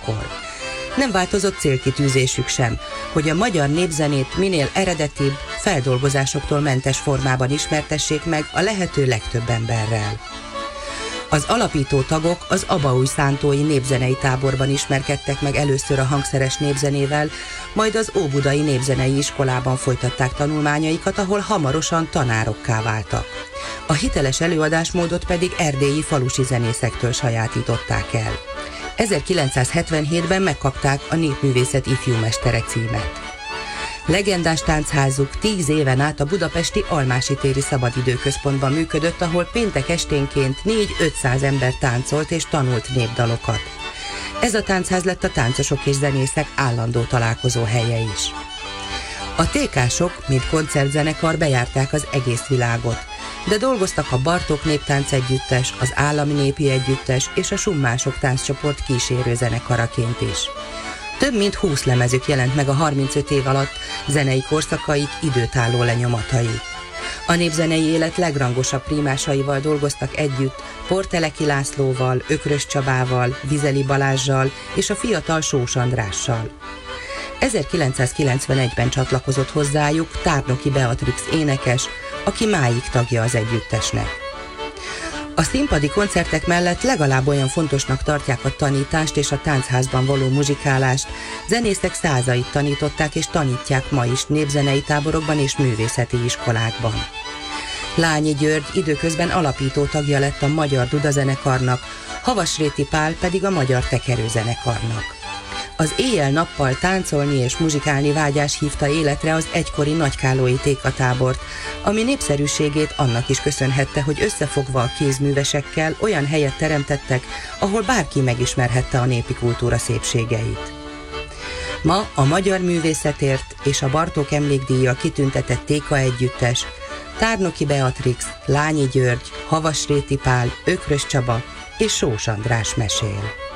Iskol. Nem változott célkitűzésük sem, hogy a magyar népzenét minél eredetibb, feldolgozásoktól mentes formában ismertessék meg a lehető legtöbb emberrel. Az alapító tagok az abaújszántói népzenei táborban ismerkedtek meg először a hangszeres népzenével, majd az Óbudai Népzenei Iskolában folytatták tanulmányaikat, ahol hamarosan tanárokká váltak. A hiteles előadásmódot pedig erdélyi falusi zenészektől sajátították el. 1977-ben megkapták a Népművészet ifjúmestere címet. Legendás táncházuk 10 éven át a budapesti Almási téri szabadidőközpontban működött, ahol péntek esténként 400-500 ember táncolt és tanult népdalokat. Ez a táncház lett a táncosok és zenészek állandó találkozó helye is. A TK-sok, mint koncertzenekar bejárták az egész világot, de dolgoztak a Bartók Néptánc Együttes, az Állami Népi Együttes és a Summások tánccsoport kísérő zenekaraként is. Több mint 20 lemezük jelent meg a 35 év alatt, zenei korszakaik időtálló lenyomatai. A népzenei élet legrangosabb prímásaival dolgoztak együtt, Porteleki Lászlóval, Ökrös Csabával, Vizeli Balázssal és a fiatal Sós Andrással. 1991-ben csatlakozott hozzájuk Tárnoki Beatrix énekes, aki máig tagja az együttesnek. A színpadi koncertek mellett legalább olyan fontosnak tartják a tanítást és a táncházban való muzsikálást, zenészek százait tanították és tanítják ma is népzenei táborokban és művészeti iskolákban. Lányi György időközben alapító tagja lett a Magyar Dudazenekarnak, Havasréti Pál pedig a Magyar Tekerőzenekarnak. Az éjjel-nappal táncolni és muzsikálni vágyás hívta életre az egykori nagykállói tékatábort, ami népszerűségét annak is köszönhette, hogy összefogva a kézművesekkel olyan helyet teremtettek, ahol bárki megismerhette a népi kultúra szépségeit. Ma a Magyar Művészetért és a Bartók Emlékdíjjal kitüntetett Téka Együttes, Tárnoki Beatrix, Lányi György, Havasréti Pál, Ökrös Csaba és Sós András mesél.